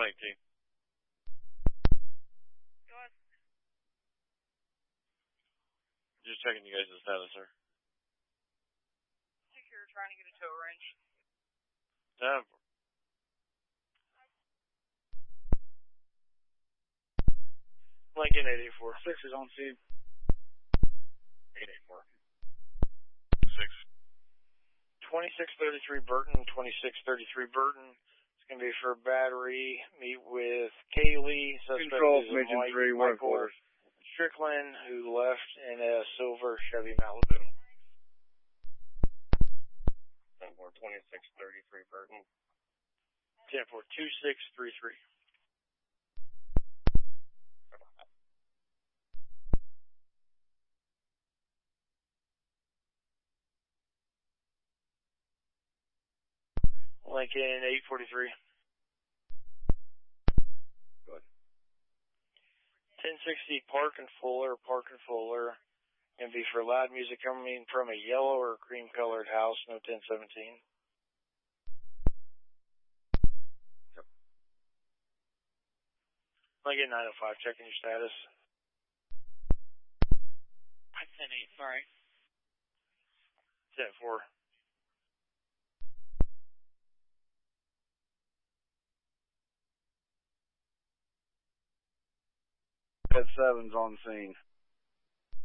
118. Go ahead. Just checking you guys' status, sir. I think you're trying to get a tow wrench. 10-4. Lincoln 884. 6 is on scene. 884. 6. 2633 Burton, 2633 Burton. It's going to be for a battery. Meet with Kaylee. Suspect Control, is Mission Mike, 3, 1 Michael quarters. Strickland, who left in a silver Chevy Malibu. 10-4, 2633 Burton. 10-4, 2633. Lincoln 843. Good. 1060 Park and Fuller. Going to be for loud music coming from a yellow or cream colored house. No 1017. Yep. Lincoln 905. Checking your status. 10-8, sorry. 10-4. Red 7's on scene.